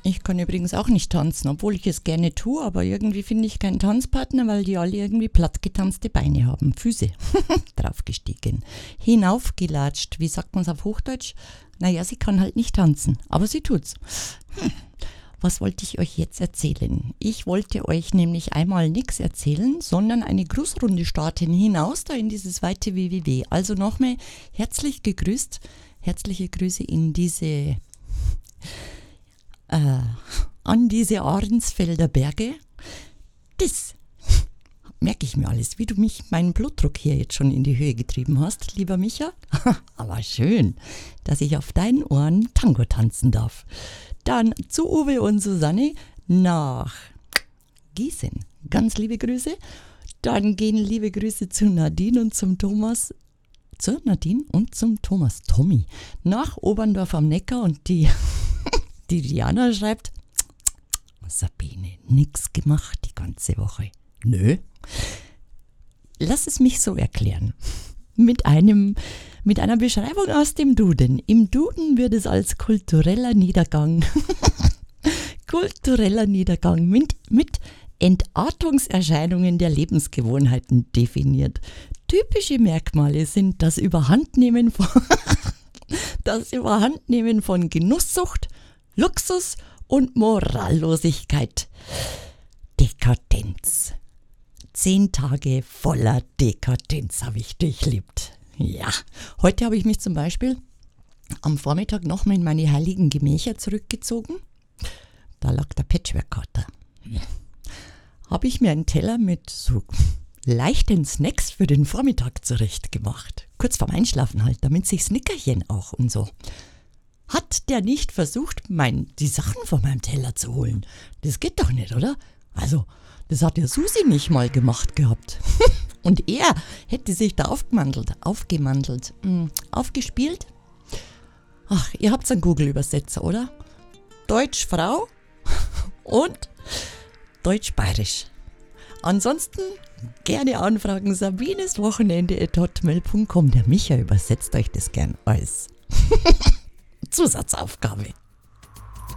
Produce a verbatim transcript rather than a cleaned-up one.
Ich kann übrigens auch nicht tanzen, obwohl ich es gerne tue, aber irgendwie finde ich keinen Tanzpartner, weil die alle irgendwie plattgetanzte Beine haben, Füße draufgestiegen, hinaufgelatscht, wie sagt man es auf Hochdeutsch? Naja, sie kann halt nicht tanzen, aber sie tut's. Hm. Was wollte ich euch jetzt erzählen? Ich wollte euch nämlich einmal nichts erzählen, sondern eine Grußrunde starten hinaus da in dieses weite W W W. Also nochmal herzlich gegrüßt, herzliche Grüße in diese, äh, an diese Ahrensfelder Berge. Das merke ich mir alles, wie du mich, meinen Blutdruck hier jetzt schon in die Höhe getrieben hast, lieber Micha. Aber schön, dass ich auf deinen Ohren Tango tanzen darf. Dann zu Uwe und Susanne nach Gießen. Ganz liebe Grüße. Dann gehen liebe Grüße zu Nadine und zum Thomas. Zu Nadine und zum Thomas Tommy. Nach Oberndorf am Neckar und die, die Diana schreibt, Sabine, nix gemacht die ganze Woche. Nö. Lass es mich so erklären. Mit einem, mit einer Beschreibung aus dem Duden. Im Duden wird es als kultureller Niedergang, kultureller Niedergang mit, mit Entartungserscheinungen der Lebensgewohnheiten definiert. Typische Merkmale sind das Überhandnehmen von, das Überhandnehmen von Genusssucht, Luxus und Morallosigkeit. Dekadenz. Zehn Tage voller Dekadenz habe ich durchlebt. Ja, heute habe ich mich zum Beispiel am Vormittag nochmal in meine heiligen Gemächer zurückgezogen. Da lag der Patchwork-Kater. Habe ich mir einen Teller mit so leichten Snacks für den Vormittag zurecht gemacht. Kurz vorm Einschlafen halt, damit sich das Nickerchen auch und so. Hat der nicht versucht, mein, die Sachen von meinem Teller zu holen? Das geht doch nicht, oder? Also, das hat ja Susi nicht mal gemacht gehabt. Und er hätte sich da aufgemantelt, aufgemantelt, mh, aufgespielt. Ach, ihr habt einen Google-Übersetzer, oder? Deutsch-Frau und Deutsch-Bayerisch. Ansonsten gerne anfragen sabineswochenende at hotmail punkt com. Der Micha übersetzt euch das gern als Zusatzaufgabe.